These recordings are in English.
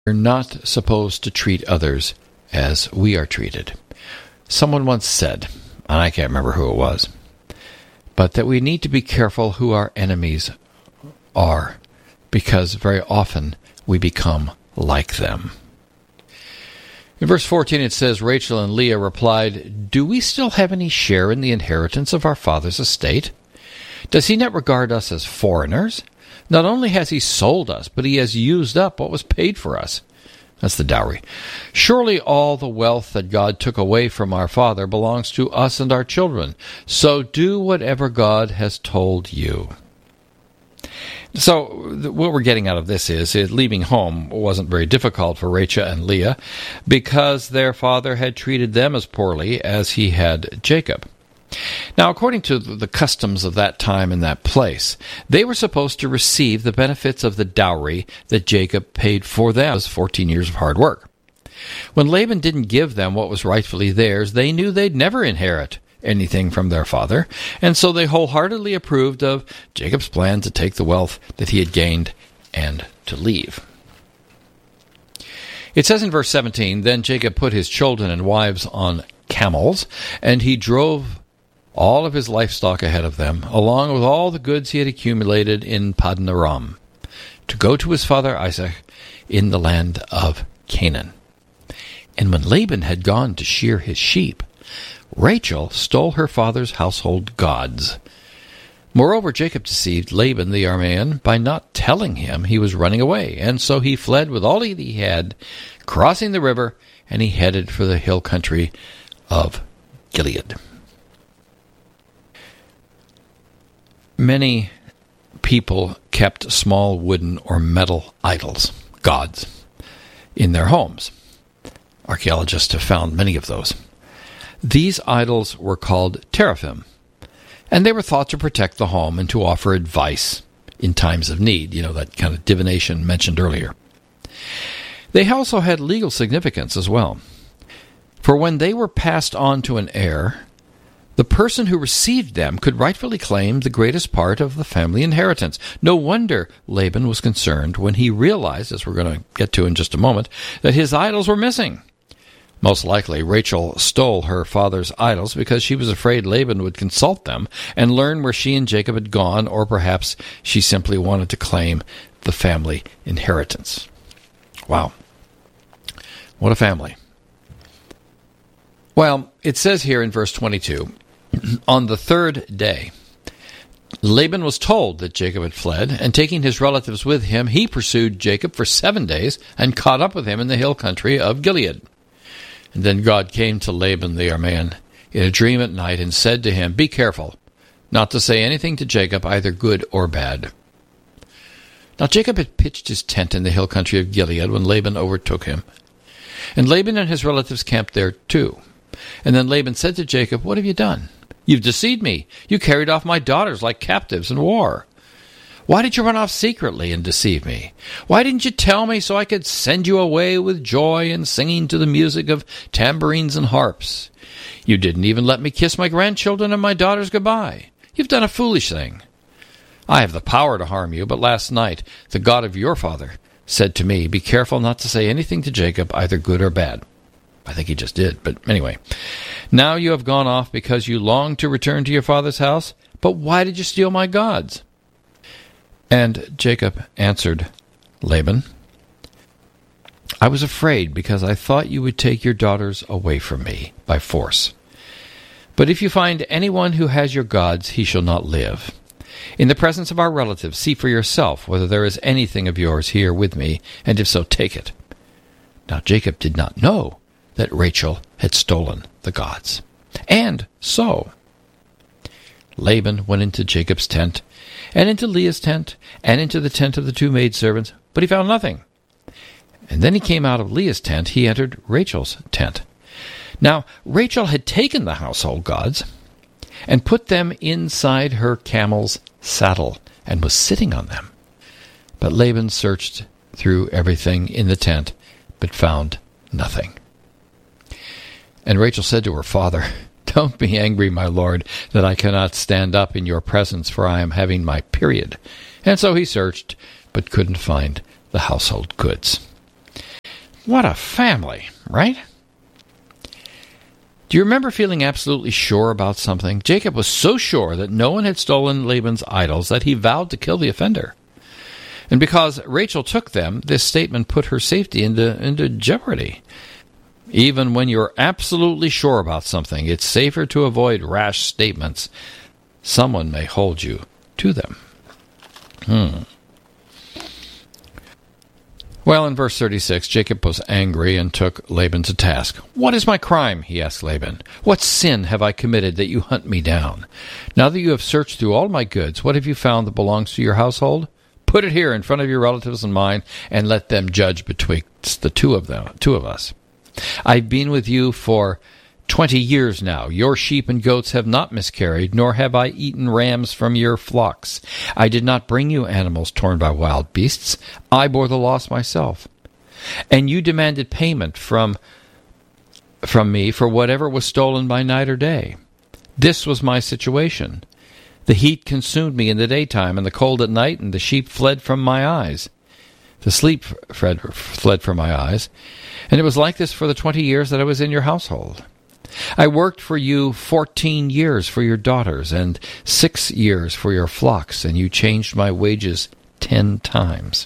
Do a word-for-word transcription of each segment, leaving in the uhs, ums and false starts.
We're not supposed to treat others as we are treated. Someone once said, and I can't remember who it was, but that we need to be careful who our enemies are, because very often we become like them. In verse fourteen it says, Rachel and Leah replied, "Do we still have any share in the inheritance of our father's estate? Does he not regard us as foreigners? Not only has he sold us, but he has used up what was paid for us." That's the dowry. "Surely all the wealth that God took away from our father belongs to us and our children. So do whatever God has told you." So what we're getting out of this is, is leaving home wasn't very difficult for Rachel and Leah because their father had treated them as poorly as he had Jacob. Now, according to the customs of that time and that place, they were supposed to receive the benefits of the dowry that Jacob paid for them as fourteen years of hard work. When Laban didn't give them what was rightfully theirs, they knew they'd never inherit anything from their father, and so they wholeheartedly approved of Jacob's plan to take the wealth that he had gained and to leave. It says in verse seventeen, "Then Jacob put his children and wives on camels, and he drove all of his livestock ahead of them, along with all the goods he had accumulated in Paddan Aram, to go to his father Isaac in the land of Canaan. And when Laban had gone to shear his sheep, Rachel stole her father's household gods. Moreover, Jacob deceived Laban the Aramean by not telling him he was running away, and so he fled with all that he had, crossing the river, and he headed for the hill country of Gilead." Many people kept small wooden or metal idols, gods, in their homes. Archaeologists have found many of those. These idols were called teraphim, and they were thought to protect the home and to offer advice in times of need, you know, that kind of divination mentioned earlier. They also had legal significance as well. For when they were passed on to an heir, the person who received them could rightfully claim the greatest part of the family inheritance. No wonder Laban was concerned when he realized, as we're going to get to in just a moment, that his idols were missing. Most likely, Rachel stole her father's idols because she was afraid Laban would consult them and learn where she and Jacob had gone, or perhaps she simply wanted to claim the family inheritance. Wow. What a family. Well, it says here in verse twenty-two, "On the third day, Laban was told that Jacob had fled, and taking his relatives with him, he pursued Jacob for seven days and caught up with him in the hill country of Gilead. And then God came to Laban the Aramean in a dream at night and said to him, 'Be careful not to say anything to Jacob, either good or bad.' Now Jacob had pitched his tent in the hill country of Gilead when Laban overtook him. And Laban and his relatives camped there too. And then Laban said to Jacob, 'What have you done? You've deceived me. You carried off my daughters like captives in war. Why did you run off secretly and deceive me? Why didn't you tell me so I could send you away with joy and singing to the music of tambourines and harps? You didn't even let me kiss my grandchildren and my daughters goodbye. You've done a foolish thing. I have the power to harm you, but last night the God of your father said to me, 'Be careful not to say anything to Jacob, either good or bad.'" I think he just did, but anyway. "Now you have gone off because you long to return to your father's house, but why did you steal my gods?" And Jacob answered Laban, "I was afraid because I thought you would take your daughters away from me by force. But if you find anyone who has your gods, he shall not live. In the presence of our relatives, see for yourself whether there is anything of yours here with me, and if so, take it." Now Jacob did not know that Rachel had stolen the gods. And so Laban went into Jacob's tent, and into Leah's tent, and into the tent of the two maidservants, but he found nothing. And then he came out of Leah's tent, he entered Rachel's tent. Now Rachel had taken the household gods and put them inside her camel's saddle, and was sitting on them. But Laban searched through everything in the tent, but found nothing. And Rachel said to her father, "Don't be angry, my lord, that I cannot stand up in your presence, for I am having my period." And so he searched, but couldn't find the household goods. What a family, right? Do you remember feeling absolutely sure about something? Jacob was so sure that no one had stolen Laban's idols that he vowed to kill the offender. And because Rachel took them, this statement put her safety into, into jeopardy. Even when you're absolutely sure about something, it's safer to avoid rash statements. Someone may hold you to them. Hmm. Well, in verse thirty-six, Jacob was angry and took Laban to task. "What is my crime?" he asked Laban. "What sin have I committed that you hunt me down? Now that you have searched through all my goods, what have you found that belongs to your household? Put it here in front of your relatives and mine, and let them judge betwixt the two of them, two of us. I've been with you for twenty years now. Your sheep and goats have not miscarried, nor have I eaten rams from your flocks. I did not bring you animals torn by wild beasts. I bore the loss myself. And you demanded payment from, from me for whatever was stolen by night or day. This was my situation. The heat consumed me in the daytime, and the cold at night, and the sheep fled from my eyes. The sleep fled, fled from my eyes. And it was like this for the twenty years that I was in your household. I worked for you fourteen years for your daughters, and six years for your flocks, and you changed my wages ten times."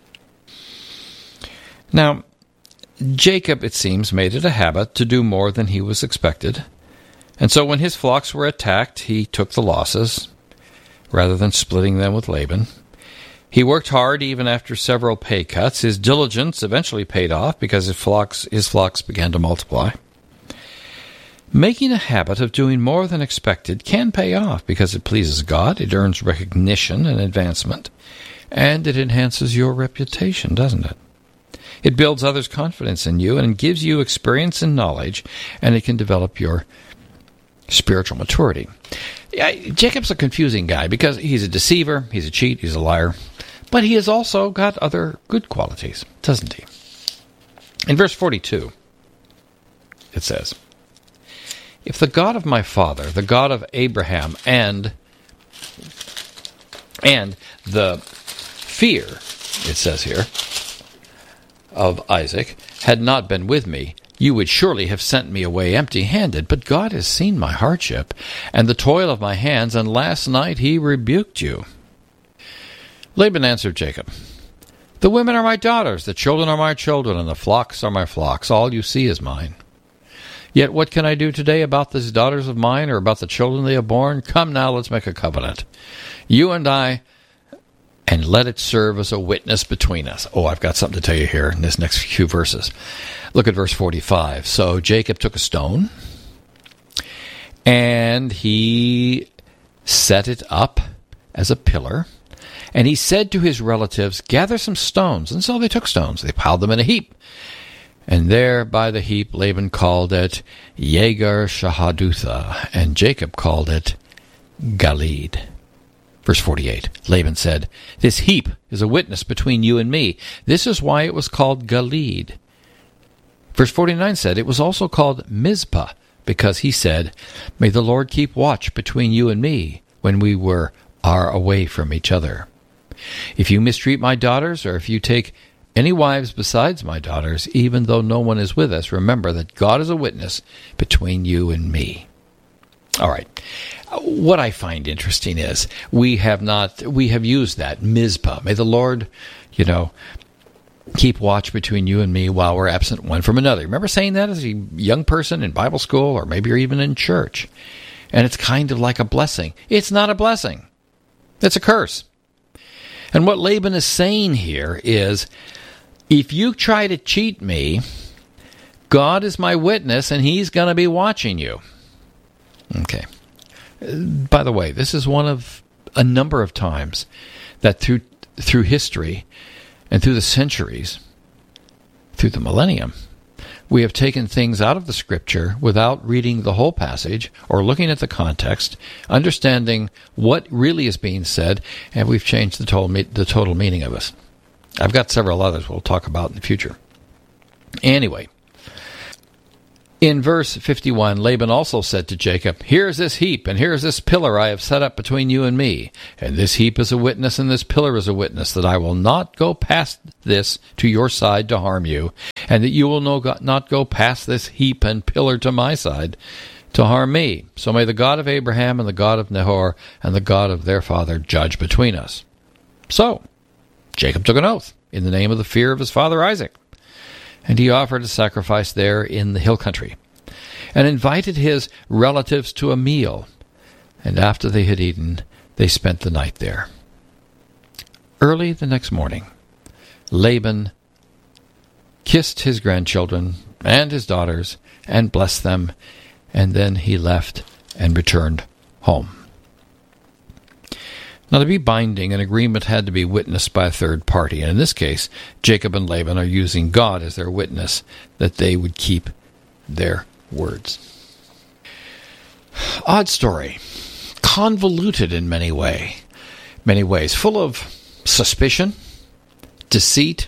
Now, Jacob, it seems, made it a habit to do more than he was expected, and so when his flocks were attacked, he took the losses, rather than splitting them with Laban. He worked hard even after several pay cuts. His diligence eventually paid off because his flocks, his flocks began to multiply. Making a habit of doing more than expected can pay off because it pleases God, it earns recognition and advancement, and it enhances your reputation, doesn't it? It builds others' confidence in you and gives you experience and knowledge, and it can develop your spiritual maturity. Yeah, Jacob's a confusing guy because he's a deceiver, he's a cheat, he's a liar, but he has also got other good qualities, doesn't he? In verse forty-two, it says, "If the God of my father, the God of Abraham, and and the fear," it says here, "of Isaac had not been with me, you would surely have sent me away empty-handed. But God has seen my hardship and the toil of my hands, and last night he rebuked you." Laban answered Jacob, "The women are my daughters, the children are my children, and the flocks are my flocks. All you see is mine. Yet what can I do today about these daughters of mine, or about the children they have borne? Come now, let's make a covenant, you and I, and let it serve as a witness between us." Oh, I've got something to tell you here in this next few verses. Look at verse forty-five. "So Jacob took a stone, and he set it up as a pillar, and he said to his relatives, 'Gather some stones.' And so they took stones. They piled them in a heap. And there by the heap Laban called it Yegar Shahadutha, and Jacob called it Galeed." Verse forty-eight, Laban said, "This heap is a witness between you and me. This is why it was called Galeed." Verse forty-nine said, "It was also called Mizpah, because he said, 'May the Lord keep watch between you and me when we were are away from each other. If you mistreat my daughters, or if you take any wives besides my daughters, even though no one is with us, remember that God is a witness between you and me.'" All right. What I find interesting is we have not, we have used that, Mizpah. May the Lord, you know, keep watch between you and me while we're absent one from another. Remember saying that as a young person in Bible school, or maybe you're even in church? And it's kind of like a blessing. It's not a blessing. It's a curse. And what Laban is saying here is, if you try to cheat me, God is my witness, and he's going to be watching you. Okay. By the way, this is one of a number of times that through through history and through the centuries, through the millennium, we have taken things out of the Scripture without reading the whole passage or looking at the context, understanding what really is being said, and we've changed the total, the total meaning of it. I've got several others we'll talk about in the future. Anyway, in verse fifty-one, Laban also said to Jacob, "Here is this heap, and here is this pillar I have set up between you and me. And this heap is a witness, and this pillar is a witness, that I will not go past this to your side to harm you. and that you will no go, not go past this heap and pillar to my side to harm me. So may the God of Abraham and the God of Nahor and the God of their father judge between us." So Jacob took an oath in the name of the fear of his father Isaac, and he offered a sacrifice there in the hill country, and invited his relatives to a meal. And after they had eaten, they spent the night there. Early the next morning, Laban kissed his grandchildren and his daughters and blessed them, and then he left and returned home. Now, to be binding, an agreement had to be witnessed by a third party, and in this case, Jacob and Laban are using God as their witness that they would keep their words. Odd story. Convoluted in many way, many ways, full of suspicion, deceit,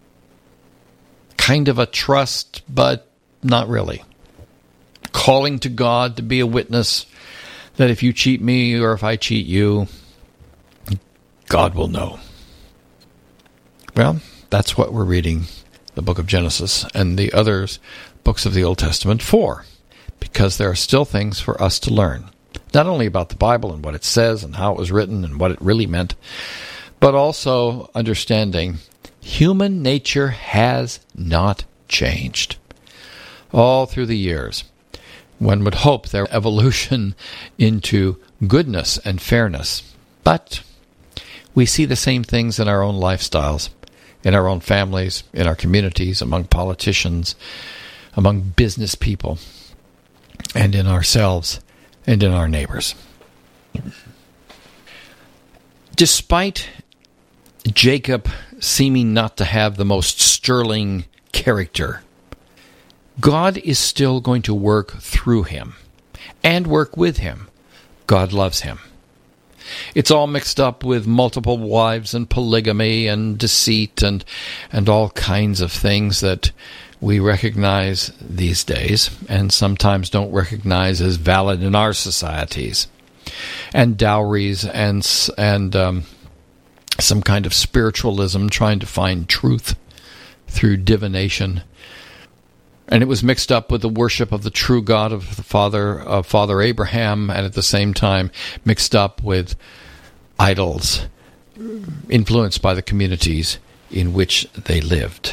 kind of a trust, but not really. Calling to God to be a witness that if you cheat me or if I cheat you, God will know. Well, that's what we're reading the book of Genesis and the other books of the Old Testament for, because there are still things for us to learn. Not only about the Bible and what it says and how it was written and what it really meant, but also understanding human nature has not changed. All through the years, one would hope their evolution into goodness and fairness. But we see the same things in our own lifestyles, in our own families, in our communities, among politicians, among business people, and in ourselves and in our neighbors. Despite Jacob seeming not to have the most sterling character, God is still going to work through him and work with him. God loves him. It's all mixed up with multiple wives and polygamy and deceit and and all kinds of things that we recognize these days and sometimes don't recognize as valid in our societies. And dowries and and um, some kind of spiritualism, trying to find truth through divination. And it was mixed up with the worship of the true God of the father of Father Abraham, and at the same time mixed up with idols influenced by the communities in which they lived.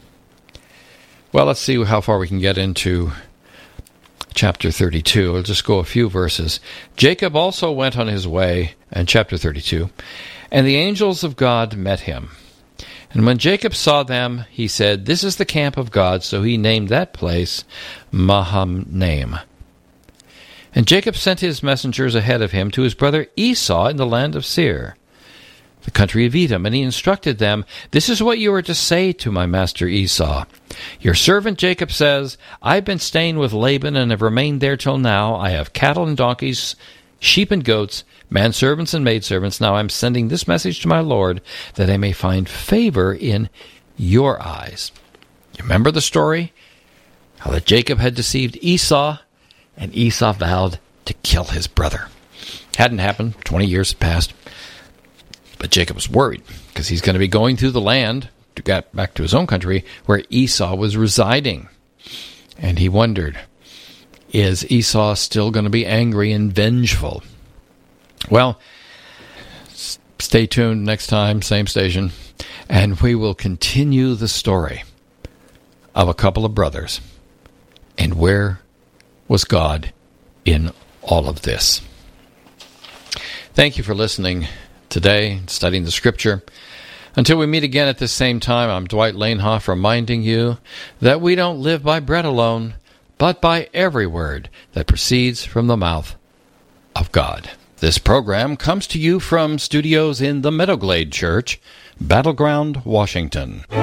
Well, let's see how far we can get into chapter thirty-two. I'll just go a few verses. Jacob also went on his way, and chapter thirty-two, and the angels of God met him. And when Jacob saw them, he said, "This is the camp of God." So he named that place Mahanaim. And Jacob sent his messengers ahead of him to his brother Esau in the land of Seir, the country of Edom, and he instructed them, "This is what you are to say to my master Esau. Your servant Jacob says, I've been staying with Laban and have remained there till now. I have cattle and donkeys, sheep and goats, manservants and maidservants. Now I'm sending this message to my Lord, that I may find favor in your eyes." You remember the story? How that Jacob had deceived Esau, and Esau vowed to kill his brother. Hadn't happened. Twenty years had passed. But Jacob was worried, because he's going to be going through the land to get back to his own country where Esau was residing. And he wondered, is Esau still going to be angry and vengeful? Well, stay tuned next time, same station, and we will continue the story of a couple of brothers. And where was God in all of this? Thank you for listening today, studying the Scripture. Until we meet again at this same time, I'm Dwight Lanehoff, reminding you that we don't live by bread alone, but by every word that proceeds from the mouth of God. This program comes to you from studios in the Meadowglade Church, Battleground, Washington.